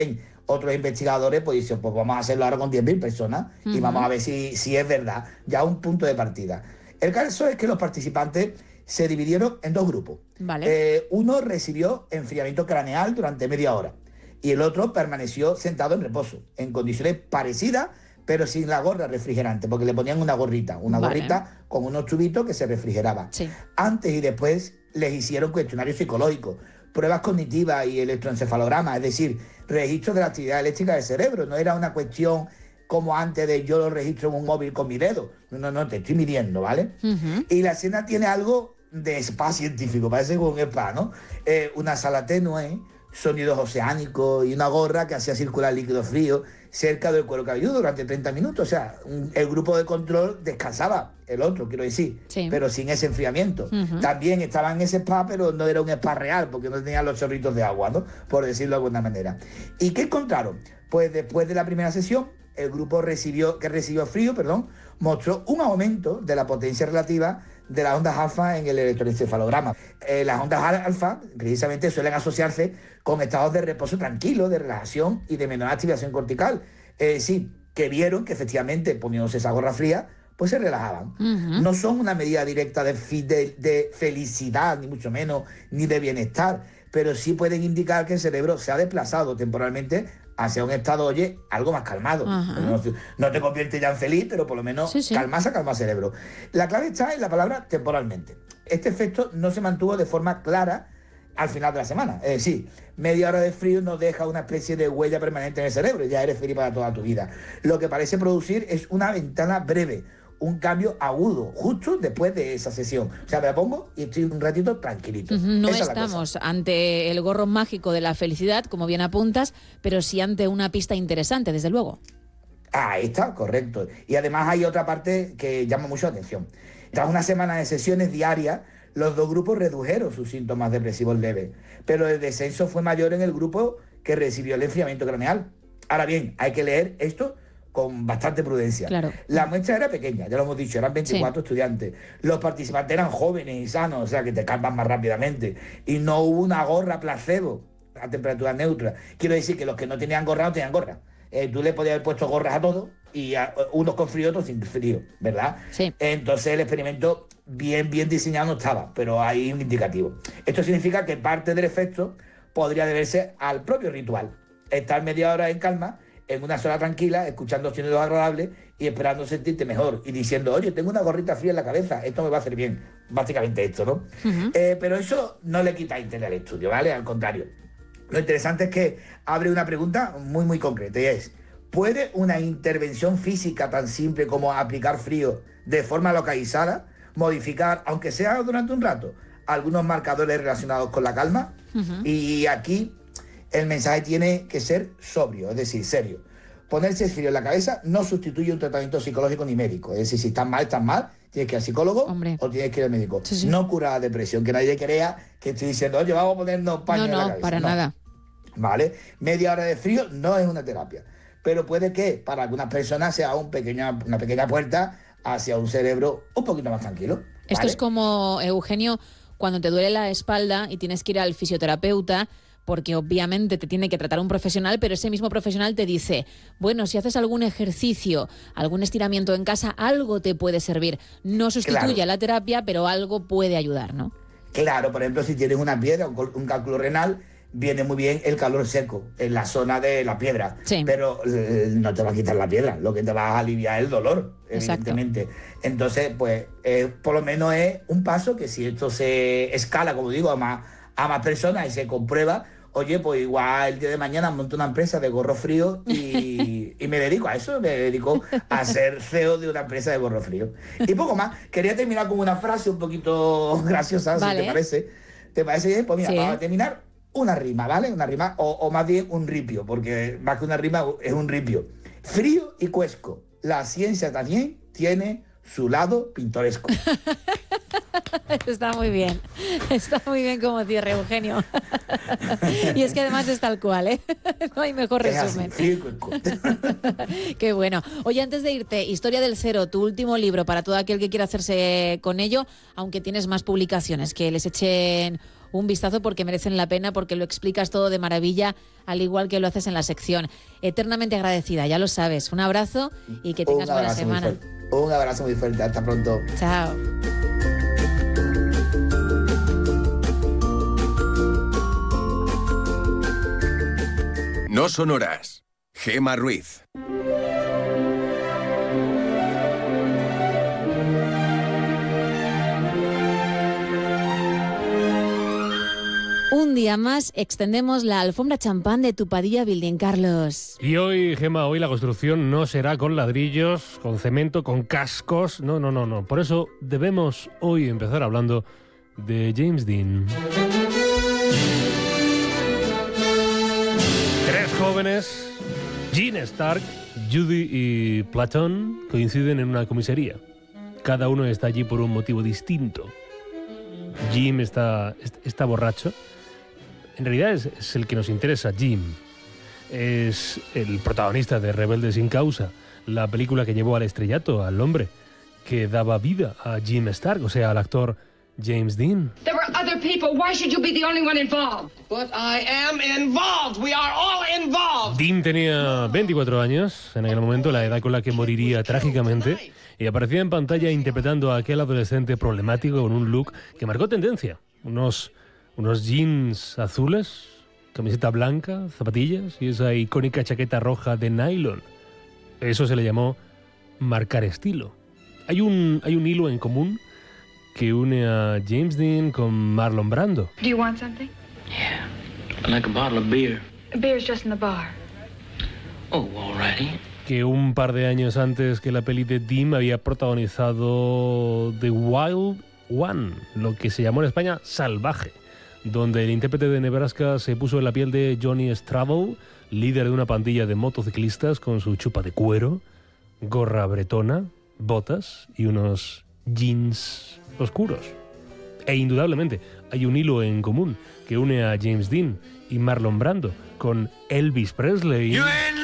otros investigadores pues dicen, pues vamos a hacerlo ahora con 10.000 personas y vamos a ver si es verdad, ya un punto de partida. El caso es que los participantes se dividieron en dos grupos. Vale. Uno recibió enfriamiento craneal durante media hora y el otro permaneció sentado en reposo, en condiciones parecidas, pero sin la gorra refrigerante, porque le ponían una gorrita con unos tubitos que se refrigeraba. Sí. Antes y después les hicieron cuestionarios psicológicos, pruebas cognitivas y electroencefalogramas, es decir, registro de la actividad eléctrica del cerebro. No era una cuestión como antes de yo lo registro en un móvil con mi dedo. No, te estoy midiendo, ¿vale? Y la escena tiene algo de spa científico, parece como un spa, ¿no? Una sala tenue, sonidos oceánicos y una gorra que hacía circular líquido frío cerca del cuero cabelludo durante 30 minutos. O sea, el grupo de control descansaba, el otro, quiero decir, pero sin ese enfriamiento. También estaba en ese spa, pero no era un spa real, porque no tenía los chorritos de agua, ¿no? Por decirlo de alguna manera. ¿Y qué encontraron? Pues después de la primera sesión, el grupo que recibió frío, mostró un aumento de la potencia relativa de las ondas alfa en el electroencefalograma. Las ondas alfa precisamente suelen asociarse con estados de reposo tranquilo, de relajación y de menor activación cortical. Sí, que vieron que efectivamente poniéndose esa gorra fría, pues se relajaban. No son una medida directa de felicidad, ni mucho menos, ni de bienestar, pero sí pueden indicar que el cerebro se ha desplazado temporalmente hacia un estado, algo más calmado. No te convierte ya en feliz, pero por lo menos calma el cerebro. La clave está en la palabra temporalmente. Este efecto no se mantuvo de forma clara al final de la semana. Es decir, media hora de frío nos deja una especie de huella permanente en el cerebro, ya eres feliz para toda tu vida. Lo que parece producir es una ventana breve, un cambio agudo, justo después de esa sesión. O sea, me la pongo y estoy un ratito tranquilito. No estamos ante el gorro mágico de la felicidad, como bien apuntas, pero sí ante una pista interesante, desde luego. Ahí está, correcto. Y además hay otra parte que llama mucho la atención. Tras una semana de sesiones diarias, los dos grupos redujeron sus síntomas depresivos leves, pero el descenso fue mayor en el grupo que recibió el enfriamiento craneal. Ahora bien, hay que leer esto con bastante prudencia. Claro. La muestra era pequeña, ya lo hemos dicho, eran 24 estudiantes. Los participantes eran jóvenes y sanos, o sea que te calman más rápidamente. Y no hubo una gorra placebo a temperatura neutra. Quiero decir que los que no tenían gorra no tenían gorra. Tú le podías haber puesto gorras a todos, y unos con frío, otros sin frío, ¿verdad? Sí. Entonces el experimento bien diseñado no estaba, pero hay un indicativo. Esto significa que parte del efecto podría deberse al propio ritual. Estar media hora en calma, en una zona tranquila, escuchando sonidos agradables y esperando sentirte mejor y diciendo, oye, tengo una gorrita fría en la cabeza, esto me va a hacer bien. Básicamente esto, ¿no? Pero eso no le quita interés al estudio, ¿vale? Al contrario. Lo interesante es que abre una pregunta muy concreta y es, ¿puede una intervención física tan simple como aplicar frío de forma localizada modificar, aunque sea durante un rato, algunos marcadores relacionados con la calma? Y aquí el mensaje tiene que ser sobrio, es decir, serio. Ponerse frío en la cabeza no sustituye un tratamiento psicológico ni médico. Es decir, si estás mal, tienes que ir al psicólogo o tienes que ir al médico. No cura la depresión, que nadie crea que estoy diciendo, oye, vamos a ponernos paño en la cabeza. Para nada. ¿Vale? Media hora de frío no es una terapia, pero puede que para algunas personas sea una pequeña puerta hacia un cerebro un poquito más tranquilo. ¿Vale? Esto es como, Eugenio, cuando te duele la espalda y tienes que ir al fisioterapeuta, porque obviamente te tiene que tratar un profesional, pero ese mismo profesional te dice, bueno, si haces algún ejercicio, algún estiramiento en casa, algo te puede servir. No sustituye a la terapia, pero algo puede ayudar, ¿no? Claro, por ejemplo, si tienes una piedra, un cálculo renal, viene muy bien el calor seco en la zona de la piedra, pero no te va a quitar la piedra, lo que te va a aliviar es el dolor, evidentemente. Entonces, pues, por lo menos es un paso que si esto se escala, como digo, a más personas y se comprueba, oye, pues igual el día de mañana monto una empresa de gorro frío y me dedico a eso, me dedico a ser CEO de una empresa de gorro frío. Y poco más, quería terminar con una frase un poquito graciosa, si te parece. ¿Te parece bien? Pues mira, vamos a terminar una rima, ¿vale? Una rima, o más bien un ripio, porque más que una rima es un ripio. Frío y cuesco, la ciencia también tiene su lado pintoresco. Está muy bien como cierre, Eugenio. Y es que además es tal cual, ¿eh? No hay mejor resumen. Frío y cuesco. Qué bueno. Oye, antes de irte, Historia del Cero, tu último libro para todo aquel que quiera hacerse con ello, aunque tienes más publicaciones, que les echen un vistazo porque merecen la pena, porque lo explicas todo de maravilla, al igual que lo haces en la sección. Eternamente agradecida, ya lo sabes. Un abrazo y que tengas buena semana. Un abrazo muy fuerte, hasta pronto. Chao. No son horas. Gemma Ruiz. Un día más extendemos la alfombra champán de tu Padilla Building, Carlos. Y hoy, Gemma, hoy la construcción no será con ladrillos, con cemento, con cascos. No. Por eso debemos hoy empezar hablando de James Dean. 3 jóvenes, Jean Stark, Judy y Platón, coinciden en una comisaría. Cada uno está allí por un motivo distinto. Jim está borracho. En realidad es el que nos interesa, Jim. Es el protagonista de Rebelde sin causa, la película que llevó al estrellato al hombre que daba vida a Jim Stark, o sea, al actor James Dean. There were other people. Why should you be the only one involved? But I am involved. We are all involved. Dean tenía 24 años en aquel momento, la edad con la que moriría trágicamente, y aparecía en pantalla interpretando a aquel adolescente problemático con un look que marcó tendencia. Unos jeans azules, camiseta blanca, zapatillas y esa icónica chaqueta roja de nylon. Eso se le llamó marcar estilo. Hay un hilo en común que une a James Dean con Marlon Brando. Do you want something? Yeah, I'd like a bottle of beer. Beer's just in the bar. Oh, alrighty. Que un par de años antes que la peli de Dean había protagonizado The Wild One, lo que se llamó en España Salvaje, donde el intérprete de Nebraska se puso en la piel de Johnny Stravel, líder de una pandilla de motociclistas con su chupa de cuero, gorra bretona, botas y unos jeans oscuros. E indudablemente hay un hilo en común que une a James Dean y Marlon Brando con Elvis Presley.